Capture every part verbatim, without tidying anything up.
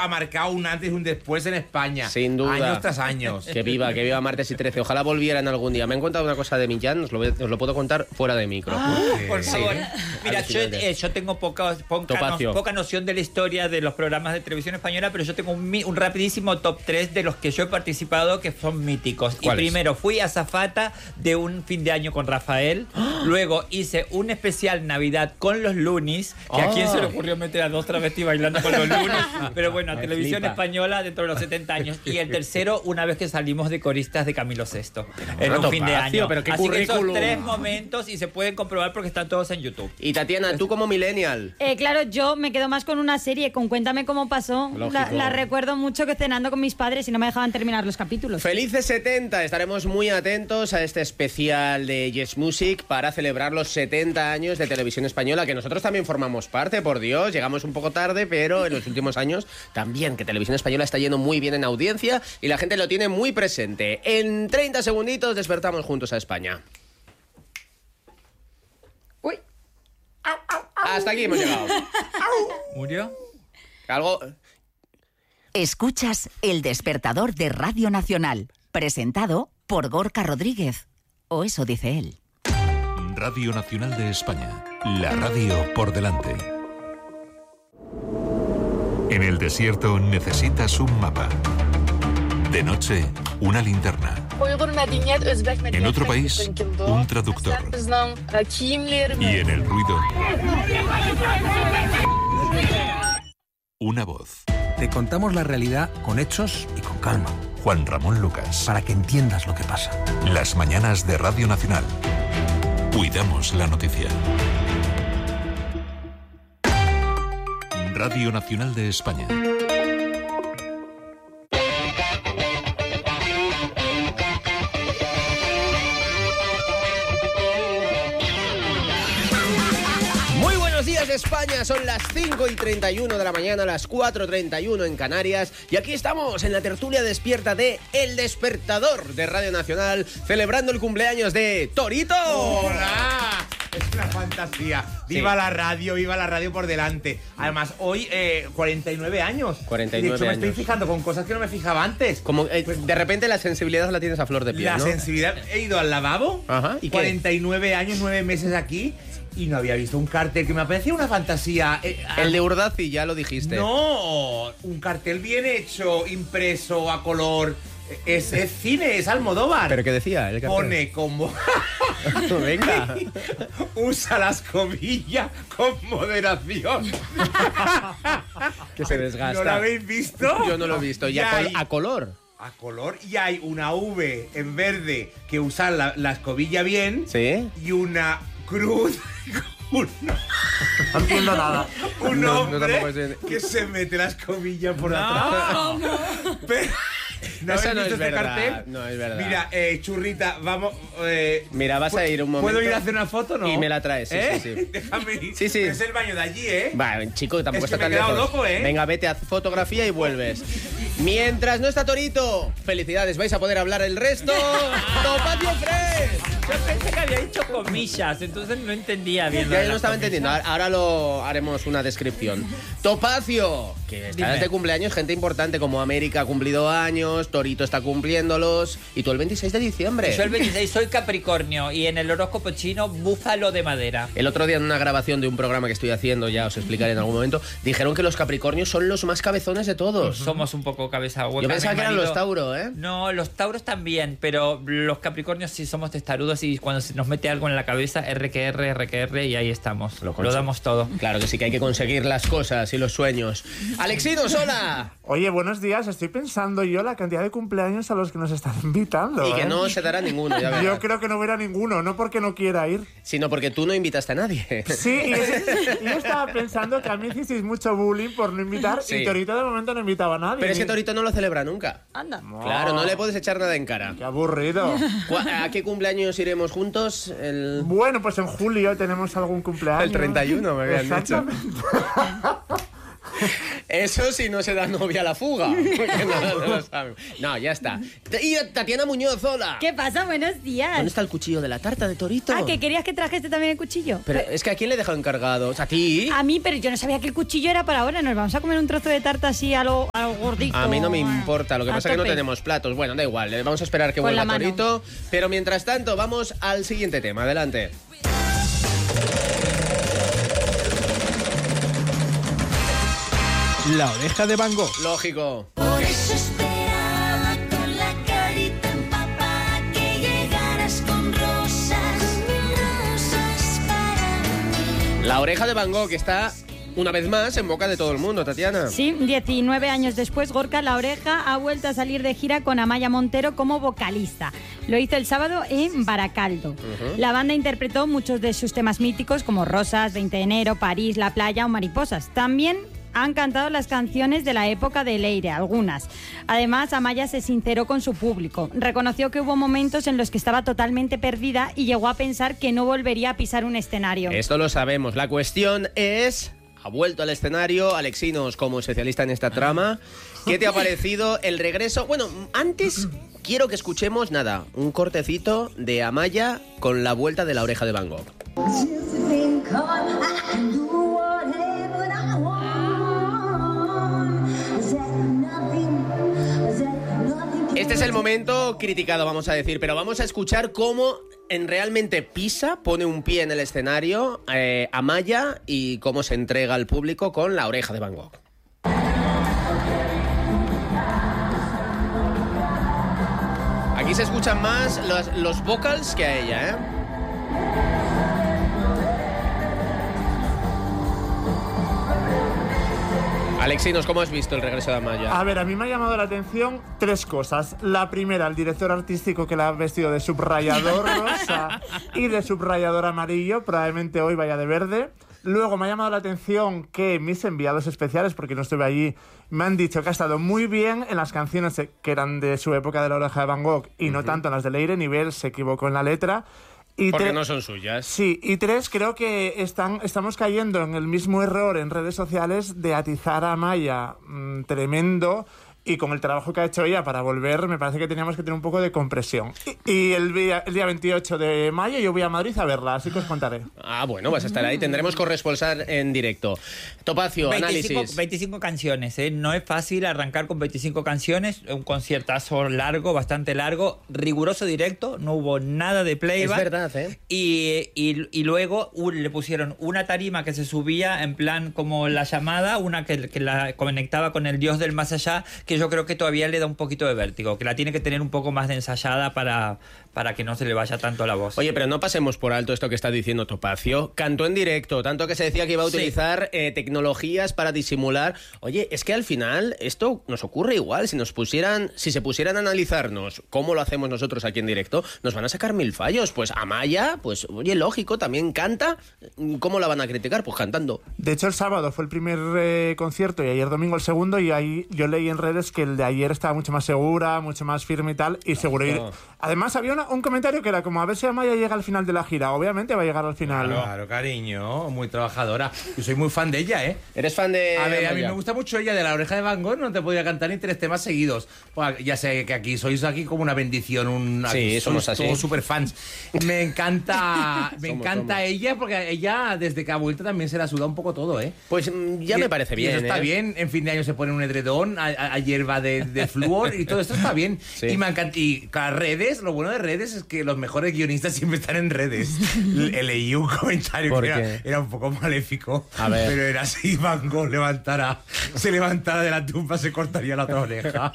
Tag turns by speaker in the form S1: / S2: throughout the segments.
S1: ha marcado un antes y un después en España.
S2: Sin duda.
S1: Años tras años.
S2: Que viva, que viva Martes y trece. Ojalá volvieran algún día. Me han contado una cosa de Millán, os lo, os lo puedo contar fuera de micro.
S3: Ah, por
S2: Sí.
S3: favor. Mira, yo,
S2: Alucinante.
S3: eh, yo tengo poca, poca, no, poca noción de la historia de los programas de televisión española, pero yo tengo un, mi- un rapidísimo top tres de los que yo he participado que son míticos. Y
S2: ¿Cuáles?
S3: primero fui azafata de un fin de año con Rafael. Luego hice un especial Navidad con los Lunis, que a quién se le ocurrió meter a dos travestis bailando con los Lunis. Pero bueno,
S2: Me
S3: televisión
S2: flipa.
S3: española dentro de los setenta años. Y el tercero, una vez que salimos de coristas de Camilo sexto. En
S2: bueno,
S3: un fin de
S2: Topacio,
S3: año.
S2: pero qué
S3: Así que esos
S2: currículum.
S3: tres momentos y se pueden comprobar porque están todos en YouTube.
S2: Y Tatiana, tú como millennial.
S4: Eh, claro, yo me quedo más con una serie, con Cuéntame cómo pasó.
S2: Lógico.
S4: La, la recuerdo mucho que cenando con mis padres y no me dejaban terminar los capítulos.
S2: Felices setenta, estaremos muy atentos a este especial de Yes Music para celebrar los setenta años de Televisión Española, que nosotros también formamos parte, por Dios, llegamos un poco tarde, pero en los últimos años también, que Televisión Española está yendo muy bien en audiencia y la gente lo tiene muy presente. En treinta segunditos despertamos juntos a España. Uy. Hasta aquí hemos llegado.
S3: ¿Murió?
S2: Algo...
S5: Escuchas El Despertador de Radio Nacional, presentado por Gorka Rodríguez. O eso dice él.
S6: Radio Nacional de España, la radio por delante. En el desierto necesitas un mapa. De noche, una linterna. En otro país, un traductor. Y en el ruido, una voz.
S7: Te contamos la realidad con hechos y con calma,
S6: Juan Ramón Lucas.
S7: para que entiendas lo que pasa.
S6: Las mañanas de Radio Nacional. Cuidamos la noticia. Radio Nacional de España.
S2: Muy buenos días, España. Son las cinco y treinta y uno de la mañana, las cuatro y treinta y uno en Canarias. Y aquí estamos en la tertulia despierta de El Despertador de Radio Nacional, celebrando el cumpleaños de Torito.
S1: ¡Hola! Es una fantasía. Viva
S2: Sí.
S1: la radio, viva la radio por delante. Además, hoy eh, cuarenta y nueve años.
S2: cuarenta y
S1: De
S2: nueve
S1: hecho, me estoy
S2: años.
S1: fijando con cosas que no me fijaba antes.
S2: Como eh, de repente la sensibilidad la tienes a flor de piel,
S1: La
S2: ¿no?
S1: sensibilidad. He ido al lavabo.
S2: Ajá, ¿y qué?
S1: cuarenta y nueve años, nueve meses aquí. Y no había visto un cartel que me parecía una fantasía. eh,
S2: El de Urdaci, ya lo dijiste.
S1: No, un cartel bien hecho, impreso a color. Es, es cine, es Almodóvar.
S2: ¿Pero qué decía? El cartel?
S1: Pone como...
S2: Venga.
S1: Usa la escobilla con moderación.
S2: Que se desgasta.
S1: ¿No lo habéis visto?
S2: Yo no lo he visto. ¿Y
S1: Y
S2: a, col-
S1: hay-
S2: a color?
S1: A color. Y hay una V en verde que usa la, la escobilla bien.
S2: ¿Sí?
S1: Y una cruz... Un,
S7: No entiendo nada.
S1: un
S2: No, no,
S1: hombre
S2: tampoco sé.
S1: que se mete la escobilla por atrás. Pero, ¿no
S2: Eso
S1: habéis
S2: no
S1: visto
S2: es
S1: este
S2: verdad,
S1: cartel?
S2: no es verdad.
S1: Mira, eh, churrita, vamos... eh,
S2: Mira, vas a ir un momento.
S1: ¿Puedo ir a hacer una foto o no?
S2: Y me la traes, sí,
S1: ¿Eh?
S2: sí, sí.
S1: Déjame ir.
S2: Sí, sí.
S1: Es el baño de allí, ¿eh?
S2: Vale, chico, tampoco
S1: Es que
S2: está
S1: me
S2: tan
S1: he quedado
S2: lejos.
S1: loco, ¿eh?
S2: Venga, vete, haz fotografía y vuelves. Mientras no está Torito, felicidades, vais a poder hablar el resto. ¡Topacio Fresh!
S3: Yo pensé que había dicho comillas, entonces no entendía bien. lo
S2: Ya
S3: de
S2: no
S3: las
S2: estaba
S3: comillas.
S2: entendiendo, ahora ahora lo haremos una descripción. Topacio, que está
S3: Dime.
S2: de cumpleaños, gente importante como América ha cumplido años, Torito está cumpliéndolos, y tú el veintiséis de diciembre.
S3: Yo el veintiséis soy Capricornio y en el horóscopo chino búfalo de madera.
S2: El otro día en una grabación de un programa que estoy haciendo, ya os explicaré en algún momento, dijeron que los Capricornios son los más cabezones de todos.
S3: Somos un poco cabeza hueca.
S2: Yo pensaba
S3: Mi
S2: que eran
S3: marido-
S2: los Tauro, ¿eh?
S3: No, los Tauros también, pero los Capricornios sí somos testarudos y cuando se nos mete algo en la cabeza, R que R, R que R y ahí estamos.
S2: Lo
S3: Lo,
S2: consigo.
S3: damos todo.
S2: Claro que sí, que hay que conseguir las cosas y los sueños. Alexinos, hola.
S8: Oye, buenos días. Estoy pensando yo la cantidad de cumpleaños a los que nos están invitando.
S2: Y que
S8: ¿eh?
S2: no se dará ninguno, ya verás.
S8: Yo creo que no hubiera ninguno, no porque no quiera ir.
S2: Sino porque tú no invitaste a nadie.
S8: Sí, y y yo estaba pensando que a mí hicisteis mucho bullying por no invitar
S2: Sí.
S8: y Torito de momento no invitaba a nadie.
S2: Pero es que
S8: Ni-
S2: Torito no lo celebra nunca.
S4: Anda.
S2: Claro, no le puedes echar nada en cara.
S8: Qué aburrido.
S2: ¿Cu- ¿A qué cumpleaños iremos juntos? El,
S8: Bueno, pues en julio tenemos algún cumpleaños.
S2: el treinta y uno, me habían dicho.
S8: Exactamente.
S2: Eso si no se da novia a la fuga. Porque no, no lo sabemos. No, ya está. Y Tatiana Muñoz, hola.
S4: ¿Qué pasa? Buenos días.
S2: ¿Dónde está el cuchillo de la tarta de Torito?
S4: Ah, ¿que querías que trajese también el cuchillo?
S2: Pero es que ¿a quién le he dejado encargado? ¿A ti?
S4: A mí, pero yo no sabía que el cuchillo era para ahora. Nos vamos a comer un trozo de tarta así a lo, a lo gordito.
S2: A mí no me importa, lo que
S4: A
S2: pasa es que no
S4: tope.
S2: tenemos platos. Bueno, da igual, vamos a esperar que
S4: Con
S2: vuelva
S4: la mano.
S2: Torito. Pero mientras tanto, vamos al siguiente tema. Adelante.
S9: La oreja de Van Gogh.
S2: Lógico.
S10: Por eso esperaba con la carita empapada que llegaras con rosas, rosas para mí.
S2: La oreja de Van Gogh que está una vez más en boca de todo el mundo, Tatiana.
S4: Sí, diecinueve años después, Gorka La Oreja ha vuelto a salir de gira con Amaya Montero como vocalista. Lo hizo el sábado en Baracaldo.
S2: Ujú.
S4: La banda interpretó muchos de sus temas míticos como Rosas, veinte de enero, París, La Playa o Mariposas. También han cantado las canciones de la época de Leire, algunas. Además, Amaya se sinceró con su público. Reconoció que hubo momentos en los que estaba totalmente perdida y llegó a pensar que no volvería a pisar un escenario.
S2: Esto lo sabemos. La cuestión es... Ha vuelto al escenario, Alexinos como especialista en esta trama. ¿Qué te ha parecido el regreso? Bueno, antes quiero que escuchemos, nada, un cortecito de Amaya con la vuelta de La Oreja de Van Gogh. Este es el momento criticado, vamos a decir, pero vamos a escuchar cómo en realmente pisa, pone un pie en el escenario eh, Amaya y cómo se entrega al público con La Oreja de Van Gogh. Aquí se escuchan más los, los vocals que a ella, ¿eh? Alexinos, ¿cómo has visto el regreso de Amaya?
S8: A ver, a mí me ha llamado la atención tres cosas. La primera, el director artístico que la ha vestido de subrayador rosa y de subrayador amarillo, probablemente hoy vaya de verde. Luego me ha llamado la atención que mis enviados especiales, porque no estuve allí, me han dicho que ha estado muy bien en las canciones que eran de su época de La Oreja de Van Gogh y no tanto en las de Leire, Nivel se equivocó en la letra. Y
S2: Porque
S8: tre-
S2: no son suyas.
S8: Sí, y tres, creo que están, estamos cayendo en el mismo error en redes sociales de atizar a Amaya mmm, tremendo, y con el trabajo que ha hecho ella para volver, me parece que teníamos que tener un poco de compresión. Y, y el, día, el día veintiocho de mayo yo voy a Madrid a verla, así que os contaré.
S2: Ah, bueno, vas a estar ahí. Tendremos corresponsal en directo. Topacio,
S3: veinticinco,
S2: análisis.
S3: veinticinco canciones, ¿eh? No es fácil arrancar con veinticinco canciones. Un conciertazo largo, bastante largo, riguroso directo, no hubo nada de playback.
S2: Es verdad, ¿eh?
S3: Y, y, y luego uh, le pusieron una tarima que se subía en plan como la llamada, una que, que la conectaba con el dios del más allá, que yo creo que todavía le da un poquito de vértigo, que la tiene que tener un poco más de ensayada para, para que no se le vaya tanto la voz.
S2: Oye, pero no pasemos por alto esto que está diciendo Topacio. Cantó en directo, tanto que se decía que iba a
S3: Sí.
S2: utilizar eh, tecnologías para disimular. Oye, es que al final esto nos ocurre igual. Si nos pusieran, si se pusieran a analizarnos cómo lo hacemos nosotros aquí en directo, nos van a sacar mil fallos. Pues Amaya, pues oye, lógico, también canta. ¿Cómo la van a criticar? Pues cantando.
S8: De hecho, el sábado fue el primer eh, concierto y ayer domingo el segundo, y ahí yo leí en redes que el de ayer estaba mucho más segura, mucho más firme y tal, y seguro.
S2: Oh.
S8: Además, había una- un comentario que era como, a ver si Amaya llega al final de la gira. Obviamente va a llegar al final.
S1: Claro, claro, cariño, muy trabajadora. Yo soy muy fan de ella, ¿eh?
S2: ¿Eres fan de
S1: A ver, a mí
S2: Amaya?
S1: me gusta mucho ella, de La Oreja de Van Gogh, no te podría cantar ni tres temas seguidos. Pues, ya sé que aquí sois aquí como una bendición, un,
S2: Sí,
S1: aquí
S2: somos
S1: sois
S2: así.
S1: todos super fans. Me encanta, me
S2: Somos,
S1: encanta
S2: somos.
S1: ella, porque ella desde que ha vuelto también se la suda un poco todo, ¿eh?
S2: Pues mm, ya
S1: Y-
S2: me parece
S1: y
S2: bien.
S1: eso está
S2: ¿eh?
S1: bien. En fin de año se pone un edredón, a, a- a hierba de, de flúor, y todo esto está bien.
S2: Sí.
S1: Y me encanta. Y las redes, lo bueno de redes es que los mejores guionistas siempre están en redes. Le- Leí un comentario
S2: ¿Por
S1: que era,
S2: qué?
S1: era un poco maléfico.
S2: A ver.
S1: Pero era así: Van Gogh levantara, se levantara de la tumba, se cortaría la otra oreja.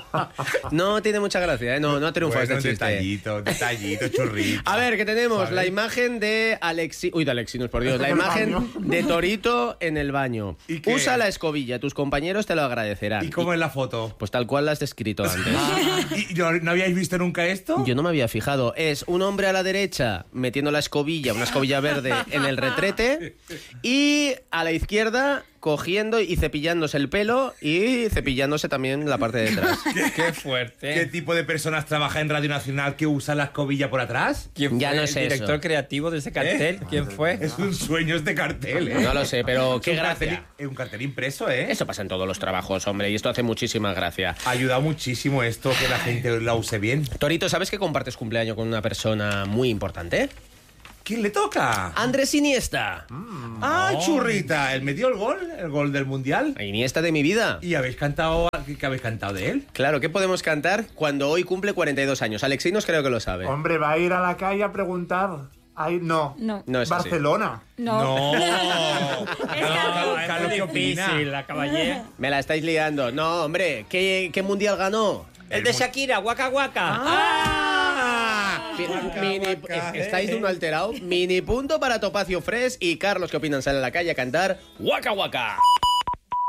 S2: No tiene mucha gracia, ¿eh? No, no ha triunfado
S1: Bueno,
S2: este chiste.
S1: detallito, detallito, churrito.
S2: A ver, que tenemos
S1: ¿Sabes?
S2: la imagen de Alexi... Uy, de Alexinos, por Dios. La
S8: En el
S2: imagen
S8: baño.
S2: de Torito en el baño.
S1: ¿Y qué?
S2: Usa la escobilla, tus compañeros te lo agradecerán.
S1: ¿Y cómo es la foto?
S2: Pues tal cual la has descrito antes.
S1: ¿Y no, no habíais visto nunca esto?
S2: Yo no me había fijado. Es un hombre a la derecha metiendo la escobilla, una escobilla verde, en el retrete, y a la izquierda cogiendo y cepillándose el pelo y cepillándose también la parte de atrás.
S3: Qué fuerte.
S1: ¿Qué tipo de personas trabaja en Radio Nacional que usa la escobilla por atrás?
S3: ¿Quién
S2: Ya
S3: fue
S2: no
S3: el
S2: sé
S3: director
S2: eso.
S3: creativo de ese cartel?
S1: ¿Eh?
S3: ¿Quién fue?
S1: Es un sueño este cartel, ¿eh?
S2: No lo sé, pero
S1: Es
S2: qué
S1: un cartel-
S2: gracia.
S1: Es un cartel impreso, ¿eh?
S2: Eso pasa en todos los trabajos, hombre, y esto hace muchísima gracia.
S1: Ha ayudado muchísimo esto, que la gente la use bien.
S2: Torito, ¿sabes que compartes cumpleaños con una persona muy importante?
S1: ¿Quién le toca?
S2: Andrés Iniesta.
S1: Ah, churrita, ¿él metió el gol? ¿El gol del Mundial?
S2: Iniesta de mi vida.
S1: ¿Y habéis cantado, qué habéis cantado de él?
S2: Claro, ¿qué podemos cantar cuando hoy cumple cuarenta y dos años? Alexinos creo que lo sabe.
S8: Hombre, va a ir a la calle a preguntar. Ay, no.
S4: No.
S2: No es así.
S8: Barcelona.
S4: No.
S1: No.
S3: No,
S1: Carlos,
S3: es
S1: Carlos,
S3: muy
S1: ¿qué opina?
S3: difícil, la caballé.
S2: Me la estáis liando. No, hombre, ¿qué, qué mundial ganó?
S3: El de Shakira, Waka Waka.
S1: ¡Ah!
S2: Mi-
S1: Waka,
S2: mini-
S1: waka,
S2: estáis
S1: eh.
S2: de uno alterado. Mini punto para Topacio Fresh y Carlos, ¿qué opinan? Sale a la calle a cantar Waka Waka.